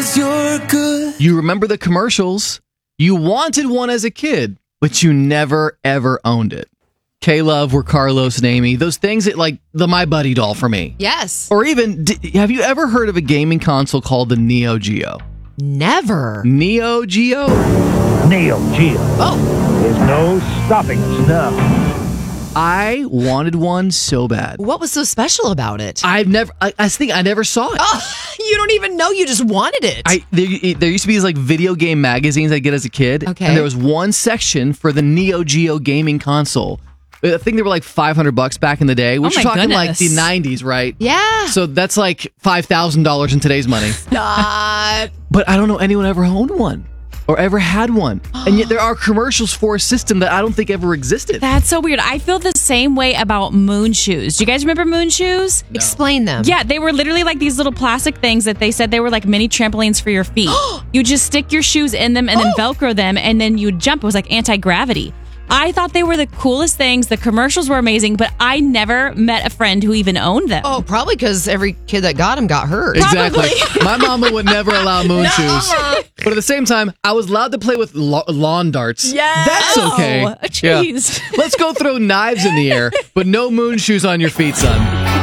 you're good. You remember the commercials. You wanted one as a kid, but you never, ever owned it. K-Love were Carlos and Amy. Those things that, like, the My Buddy doll for me. Yes. Or even, have you ever heard of a gaming console called the Neo Geo? Never. Neo Geo? Neo Geo. Oh. There's no stopping us now. I wanted one so bad. What was so special about it? I think I never saw it. Oh, you don't even know. You just wanted it. There used to be these like video game magazines I'd get as a kid. Okay. And there was one section for the Neo Geo gaming console. I think they were like $500 back in the day. We're talking like the 90s, right? Yeah. So that's like $5,000 in today's money. Stop. But I don't know anyone ever owned one or ever had one. And yet there are commercials for a system that I don't think ever existed. That's so weird. I feel the same way about moon shoes. Do you guys remember moon shoes? No. Explain them. Yeah, they were literally like these little plastic things that they said they were like mini trampolines for your feet. You just stick your shoes in them and then Velcro them and then you would jump. It was like anti-gravity. I thought they were the coolest things. The commercials were amazing, but I never met a friend who even owned them. Oh, probably because every kid that got them got hurt. Exactly. My mama would never allow moon shoes. But at the same time, I was allowed to play with lawn darts. Yes. That's okay. Jeez. Yeah. Let's go throw knives in the air, but no moon shoes on your feet, son.